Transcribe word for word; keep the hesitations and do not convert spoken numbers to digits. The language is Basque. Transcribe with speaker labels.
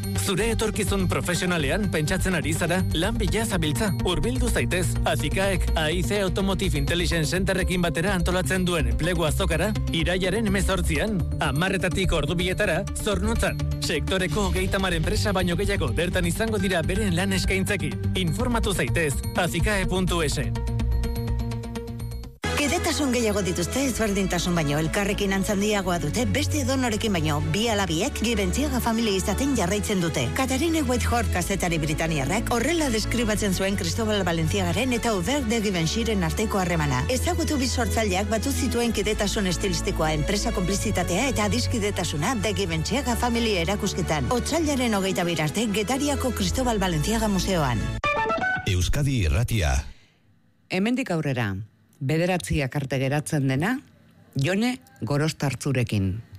Speaker 1: Zure etorkizun profesionalean pentsatzen ari zara, lan bila zabiltza, hurbildu zaitez. Azikaek A I C Automotive Intelligence Centerrekin batera antolatzen duen enplegu azokara, irailaren hemezortzian, hamarretatik ordubietara, Zornotzan. Sektoreko hogeita hamar enpresa baino gehiago bertan izango dira beren lan eskaintzekin. Informatu zaitez, azikae puntu es.
Speaker 2: Kidetasun gehiago dituzte ezberdintasun baino elkarrekin antzandiagoa dute beste edonorekin baino bi alabiek Gibentziaga familia izaten jarraitzen dute. Katarine Whitehorse kazetari britaniarrak horrela deskribatzen zuen Cristobal Valenciagaren eta Hubert de Givenchyren arteko harremana. Ezagutu bi sortzaileak batu zituen kidetasun estilistikoa, enpresa konplizitatea eta adiskidetasuna de Giventziaga familia erakusketan. Otsailaren hogeita bir arte Getariako Cristobal Valenciaga museoan.
Speaker 3: Euskadi Irratia.
Speaker 4: Hemendik aurrera, bederatziak arte geratzen dena, Jone Gorostartzurekin.